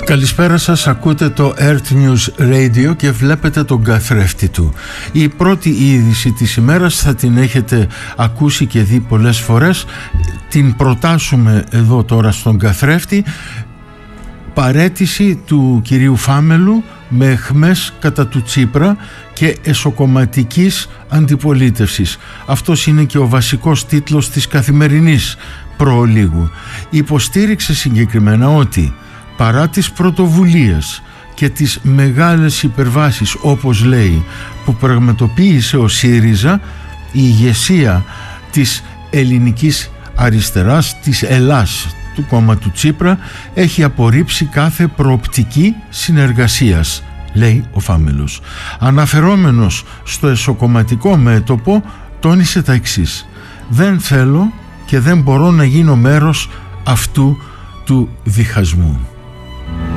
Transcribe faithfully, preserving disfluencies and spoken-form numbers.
Καλησπέρα σας, ακούτε το Earth News Radio και βλέπετε τον καθρέφτη του. Η πρώτη είδηση της ημέρας θα την έχετε ακούσει και δει πολλές φορές. Την προτάσουμε εδώ τώρα στον καθρέφτη. Παραίτηση του κυρίου Φάμελου με αιχμές κατά του Τσίπρα και εσωκομματικής αντιπολίτευσης. Αυτός είναι και ο βασικός τίτλος της Καθημερινής προολίγου. Υποστήριξε συγκεκριμένα ότι παρά τις πρωτοβουλίες και τις μεγάλες υπερβάσεις, όπως λέει, που πραγματοποίησε ο ΣΥΡΙΖΑ, η ηγεσία της ελληνικής αριστεράς, της Ελλάς, του κόμμα του Τσίπρα, έχει απορρίψει κάθε προοπτική συνεργασίας, λέει ο Φάμελος. Αναφερόμενος στο εσωκομματικό μέτωπο, τόνισε τα εξής: «Δεν θέλω και δεν μπορώ να γίνω μέρος αυτού του διχασμού».